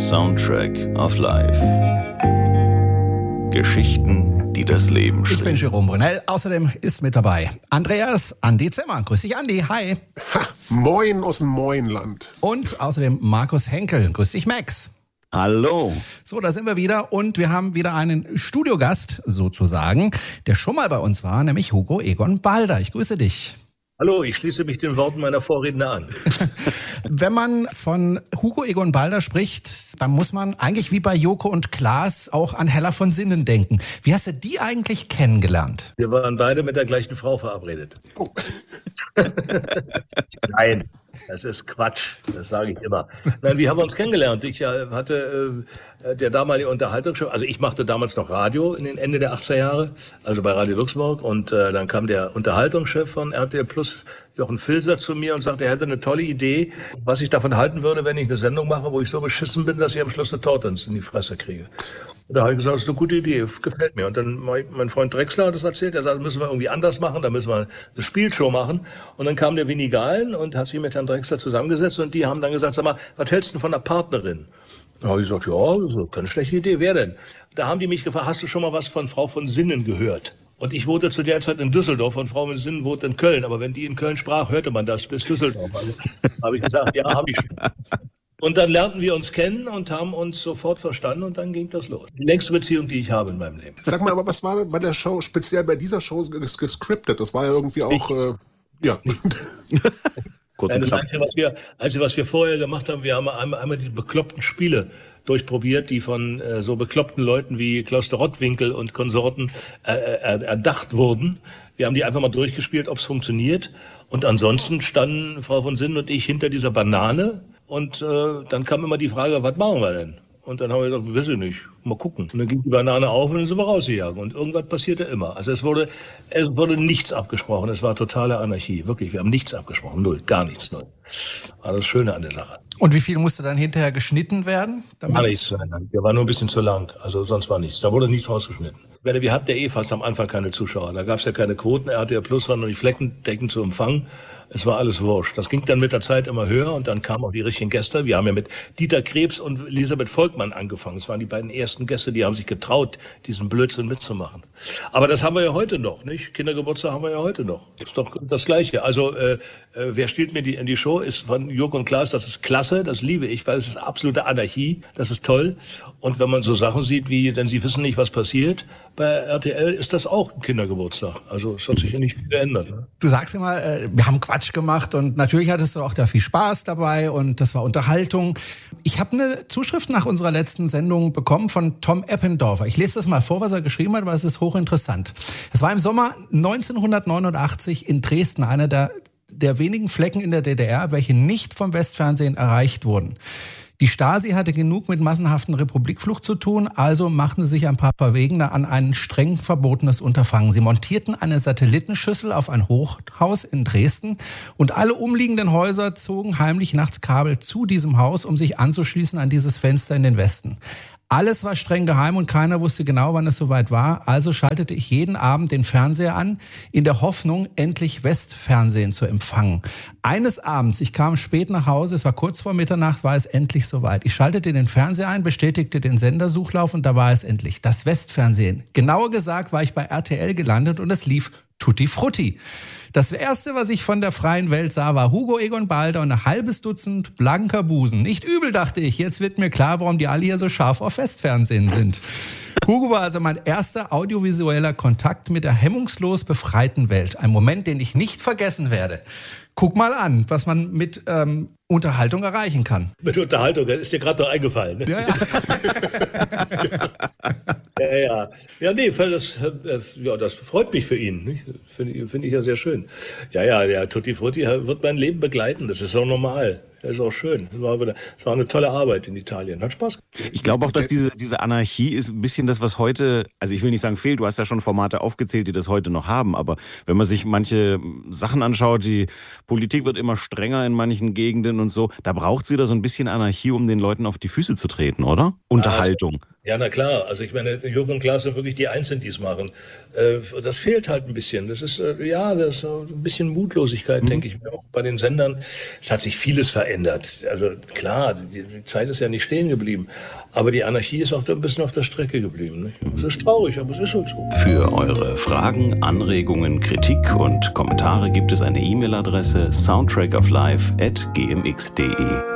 Soundtrack of Life. Geschichten, die das Leben schrieben. Ich bin Jerome Brunel. Außerdem ist mit dabei Andreas Andi Zimmer. Grüß dich, Andi. Hi. Ha, moin aus dem Moinland. Und außerdem Markus Henkel. Grüß dich, Max. Hallo. So, da sind wir wieder und wir haben wieder einen Studiogast sozusagen, der schon mal bei uns war, nämlich Hugo Egon Balder. Ich grüße dich. Hallo, ich schließe mich den Worten meiner Vorredner an. Wenn man von Hugo Egon Balder spricht, dann muss man eigentlich wie bei Joko und Klaas auch an Hella von Sinnen denken. Wie hast du die eigentlich kennengelernt? Wir waren beide mit der gleichen Frau verabredet. Oh. Nein, das ist Quatsch, das sage ich immer. Nein, wie haben wir uns kennengelernt? Ich hatte der damalige Unterhaltungschef, also ich machte damals noch Radio in den Ende der 80er Jahre, also bei Radio Luxemburg, und dann kam der Unterhaltungschef von RTL Plus, Jochen Filzer, zu mir und sagte, er hätte eine tolle Idee, was ich davon halten würde, wenn ich eine Sendung mache, wo ich so beschissen bin, dass ich am Schluss eine Torte in die Fresse kriege. Und da habe ich gesagt, das ist eine gute Idee, gefällt mir. Und dann mein Freund Drexler hat das erzählt, er sagt, das müssen wir irgendwie anders machen, da müssen wir eine Spielshow machen. Und dann kam der Winnie Gahlen und hat sich mit Herrn Drexler zusammengesetzt und die haben dann gesagt, sag mal, was hältst du denn von einer Partnerin? Da habe ich gesagt, ja, das ist keine schlechte Idee, wer denn? Da haben die mich gefragt, hast du schon mal was von Frau von Sinnen gehört? Und ich wohnte zu der Zeit in Düsseldorf und Frau von Sinnen wohnte in Köln. Aber wenn die in Köln sprach, hörte man das bis Düsseldorf. Also habe ich gesagt, ja, habe ich schon. Und dann lernten wir uns kennen und haben uns sofort verstanden und dann ging das los. Die längste Beziehung, die ich habe in meinem Leben. Sag mal, aber was war bei der Show, speziell bei dieser Show gescriptet? Das war ja irgendwie auch, ja. Das Einzige, was wir vorher gemacht haben, wir haben einmal die bekloppten Spiele durchprobiert, die von so bekloppten Leuten wie Klaus de Rottwinkel und Konsorten erdacht wurden. Wir haben die einfach mal durchgespielt, ob es funktioniert. Und ansonsten standen Frau von Sinnen und ich hinter dieser Banane. Und dann kam immer die Frage, was machen wir denn? Und dann haben wir gesagt, weiß ich nicht, mal gucken. Und dann ging die Banane auf und dann sind wir rausgegangen. Und irgendwas passierte immer. Also es wurde nichts abgesprochen. Es war totale Anarchie. Wirklich, wir haben nichts abgesprochen. Null, gar nichts, null. War das Schöne an der Sache. Und wie viel musste dann hinterher geschnitten werden? Gar nichts. Der war nur ein bisschen zu lang. Also sonst war nichts. Da wurde nichts rausgeschnitten. Wir hatten ja fast am Anfang keine Zuschauer. Da gab es ja keine Quoten. RTL Plus war noch nicht flächendeckend zu empfangen. Es war alles wurscht. Das ging dann mit der Zeit immer höher und dann kamen auch die richtigen Gäste. Wir haben ja mit Dieter Krebs und Elisabeth Volkmann angefangen. Das waren die beiden ersten Gäste, die haben sich getraut, diesen Blödsinn mitzumachen. Aber das haben wir ja heute noch, nicht? Kindergeburtstag haben wir ja heute noch. Ist doch das Gleiche. Also wer stiehlt mir in die Show, ist von Joko und Klaas, das ist klasse, das liebe ich, weil es ist absolute Anarchie, das ist toll. Und wenn man so Sachen sieht wie, denn sie wissen nicht, was passiert, bei RTL ist das auch ein Kindergeburtstag. Also es hat sich ja nicht viel geändert. Ne? Du sagst immer, wir haben Quatsch gemacht und natürlich hattest du auch da viel Spaß dabei und das war Unterhaltung. Ich habe eine Zuschrift nach unserer letzten Sendung bekommen von Tom Eppendorfer. Ich lese das mal vor, was er geschrieben hat, weil es ist hochinteressant. Es war im Sommer 1989 in Dresden, einer der wenigen Flecken in der DDR, welche nicht vom Westfernsehen erreicht wurden. Die Stasi hatte genug mit massenhaften Republikflucht zu tun, also machten sich ein paar Verwegene an ein streng verbotenes Unterfangen. Sie montierten eine Satellitenschüssel auf ein Hochhaus in Dresden und alle umliegenden Häuser zogen heimlich nachts Kabel zu diesem Haus, um sich anzuschließen an dieses Fenster in den Westen. Alles war streng geheim und keiner wusste genau, wann es soweit war. Also schaltete ich jeden Abend den Fernseher an, in der Hoffnung, endlich Westfernsehen zu empfangen. Eines Abends, ich kam spät nach Hause, es war kurz vor Mitternacht, war es endlich soweit. Ich schaltete den Fernseher ein, bestätigte den Sendersuchlauf und da war es endlich. Das Westfernsehen. Genauer gesagt war ich bei RTL gelandet und es lief Tutti Frutti. Das erste, was ich von der freien Welt sah, war Hugo Egon Balder und ein halbes Dutzend blanker Busen. Nicht übel, dachte ich. Jetzt wird mir klar, warum die alle hier so scharf auf Westfernsehen sind. Hugo war also mein erster audiovisueller Kontakt mit der hemmungslos befreiten Welt. Ein Moment, den ich nicht vergessen werde. Guck mal an, was man mit Unterhaltung erreichen kann. Mit Unterhaltung, das ist dir gerade noch eingefallen. Ne? Ja. Ja, nee, das freut mich für ihn. Finde ich ja sehr schön. Ja, der Tutti Frutti wird mein Leben begleiten. Das ist auch normal. Das ist auch schön. Es war eine tolle Arbeit in Italien. Hat Spaß gemacht. Ich glaube auch, dass diese Anarchie ist ein bisschen das, was heute, also ich will nicht sagen fehlt, du hast ja schon Formate aufgezählt, die das heute noch haben, aber wenn man sich manche Sachen anschaut, die Politik wird immer strenger in manchen Gegenden und so, da braucht es wieder so ein bisschen Anarchie, um den Leuten auf die Füße zu treten, oder? Unterhaltung. Ja, na klar. Also ich meine, Joko und Klaas sind wirklich die Einzigen, die es machen. Das fehlt halt ein bisschen. Das ist ein bisschen Mutlosigkeit, denke ich mir auch bei den Sendern. Es hat sich vieles verändert. verändert. Also klar, die Zeit ist ja nicht stehen geblieben, aber die Anarchie ist auch ein bisschen auf der Strecke geblieben. Nicht? Es ist traurig, aber es ist halt so. Für eure Fragen, Anregungen, Kritik und Kommentare gibt es eine E-Mail-Adresse soundtrackoflife@gmx.de.